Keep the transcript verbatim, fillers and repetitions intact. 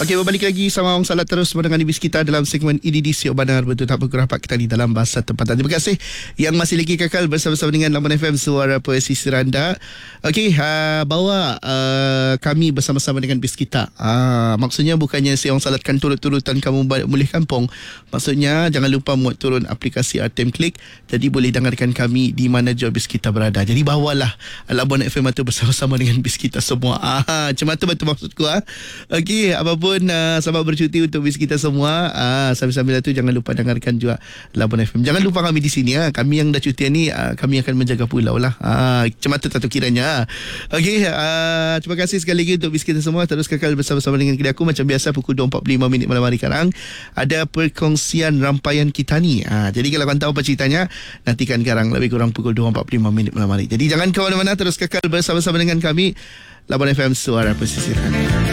Okey, berbalik lagi sama Abang Salat terus mendengar bis kita dalam segmen I D D Siok Bandar Betul Tak Bergerak kita di dalam bahasa tempatan. Terima kasih yang masih lagi kekal bersama-sama dengan Labuan F M Suara Pesisir Anda. Okey, uh, bawa uh, kami bersama-sama dengan bis kita. Uh, maksudnya bukannya si Abang Salat kan turut-turutan kamu balik mulih kampung. Maksudnya jangan lupa muat turun aplikasi R T M Click. Jadi boleh dengarkan kami di mana jua bis kita berada. Jadi bawalah Labuan F M itu bersama-sama dengan bis kita semua. Ah, macam tu betul maksudku ah. Okey, apapun uh, selamat bercuti untuk bis kita semua. Ah, sambil-sambil itu jangan lupa dengarkan juga Labuan F M. Jangan lupa kami di sini ah. Kami yang dah cuti ni ah, kami akan menjaga pulau lah. Ah, macam tu tak kiranya. Okey, uh, terima kasih sekali lagi untuk bis kita semua. Terus kekal bersama-sama dengan kita aku macam biasa pukul dua empat puluh lima minit malam hari sekarang. Ada perkongsian rampaian kita ni. Ah, jadi kalau kau tahu apa ceritanya, nantikan sekarang lebih kurang pukul dua empat puluh lima minit malam hari. Jadi jangan ke mana-mana, terus kekal bersama-sama dengan kami Labuan F M Suara Pesisir.